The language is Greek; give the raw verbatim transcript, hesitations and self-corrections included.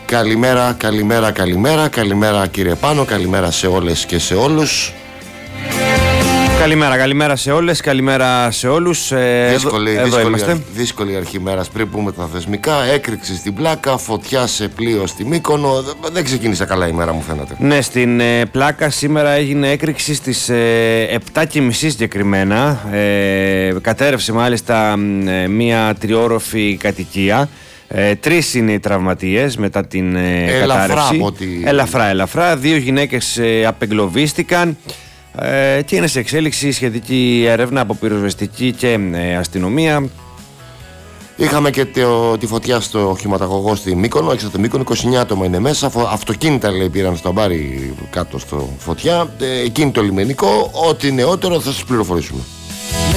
Καλημέρα, καλημέρα, καλημέρα, καλημέρα κύριε Πάνο, καλημέρα σε όλες και σε όλους. Καλημέρα, καλημέρα σε όλες, καλημέρα σε όλους. Ε, δύσκολη, εδώ, δύσκολη, εδώ είμαστε. Δύσκολη αρχή μέρας πριν πούμε τα θεσμικά. Έκρηξη στην Πλάκα, φωτιά σε πλοίο στη Μύκονο. Δεν ξεκίνησε καλά η μέρα μου φαίνεται. Ναι, στην ε, Πλάκα σήμερα έγινε έκρηξη στις ε, επτά και μισή συγκεκριμένα. Ε, κατέρευσε μάλιστα ε, μία τριόροφη κατοικία. Ε, τρεις είναι οι τραυματίες μετά την ε, ελαφρά, κατάρρευση. Από ότι... Ελαφρά, ελαφρά. Δύο γυναίκες ε, απεγκλωβίστηκαν. Ε, και είναι σε εξέλιξη σχετική έρευνα από πυροσβεστική και ε, αστυνομία. Είχαμε και το, τη φωτιά στο οχηματαγωγό στη Μύκονο, έξω από το Μύκονο, είκοσι εννέα άτομα είναι μέσα. Αυτοκίνητα λέει πήραν στο μπάρι κάτω στο φωτιά. Ε, εκείνη το λιμενικό. Ό,τι νεότερο θα σας πληροφορήσουμε.